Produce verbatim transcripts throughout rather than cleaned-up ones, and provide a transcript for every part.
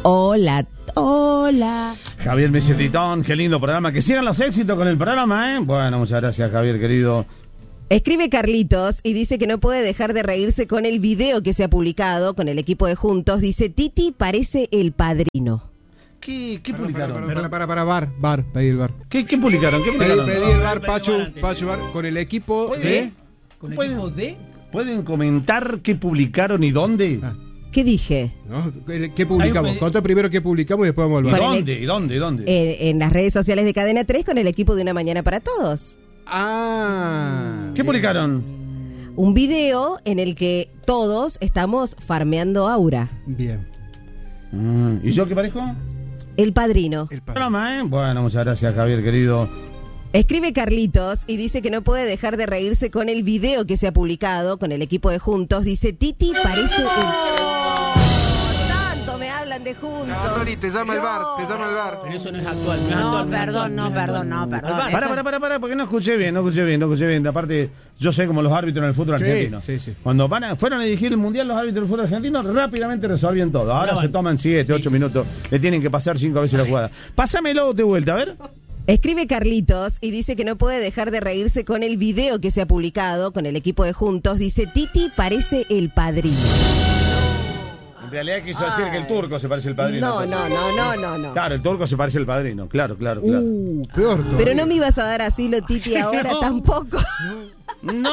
Hola, hola. Javier Mesetitón, qué lindo programa. Que sigan los éxitos con el programa, ¿eh? Bueno, muchas gracias, Javier, querido. Escribe Carlitos y dice que no puede dejar de reírse con el video que se ha publicado con el equipo de Juntos. Dice, Titi parece el padrino. ¿Qué, qué Para, publicaron? para, para, para, para, bar, bar, pedí el bar. ¿Qué, qué publicaron? ¿Qué Pedí, publicaron? pedí el bar, Pedí Pachu, bar antes. Pachu, bar, con el equipo ¿Puede? de... ¿Con el ¿Pueden- equipo de? ¿Pueden comentar qué publicaron y dónde? Ah, ¿Qué dije? ¿no? ¿Qué publicamos? Hay un- Contá primero qué publicamos y después vamos al ¿Y bar. Con el- dónde? ¿Y dónde? ¿Y dónde? Eh, en las redes sociales de Cadena tres con el equipo de Una Mañana para Todos. Ah. ¿Qué bien. publicaron? Un video en el que todos estamos farmeando aura. Bien. Mm, ¿Y yo qué parejo? El padrino. El padre. Programa, ¿eh? Bueno, muchas gracias, Javier, querido. Escribe Carlitos y dice que no puede dejar de reírse con el video que se ha publicado con el equipo de Juntos. Dice, Titi parece el... Tanto me hablan de Juntos. Tony, te llama el bar, te Dios. llama el bar. Pero eso no es actual. No, es No, actual, es perdón, actual, no, es perdón, actual. no, perdón. Al bar. Para, para, para, para, porque no escuché bien, no escuché bien, no escuché bien. Aparte, yo sé como los árbitros en el fútbol Sí, argentino. sí, sí. Cuando van a- fueron a dirigir el mundial, los árbitros del fútbol argentino rápidamente resolvían todo. Ahora No, se bueno. toman siete, ocho minutos. Le tienen que pasar cinco veces la jugada. Pásamelo de vuelta, a ver. Escribe Carlitos y dice que no puede dejar de reírse con el video que se ha publicado con el equipo de Juntos. Dice, Titi parece el padrino. En realidad quiso decir que el turco se parece al padrino. No, entonces. no, no, no, no, no. Claro, el turco se parece al padrino. Claro, claro, claro. Uh, peor todavía. Pero no me ibas a dar asilo, Titi, ahora tampoco. ¡No!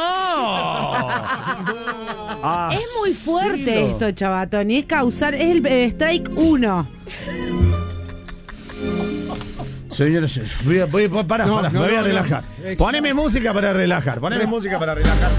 Ah, Es muy fuerte sí, esto, Chavatón. Y es causar, es el eh, strike uno. Señores, voy a, voy a- para, No, para, no, me voy a no, no. relajar. Ex- Poneme música para relajar. Poneme música para relajar.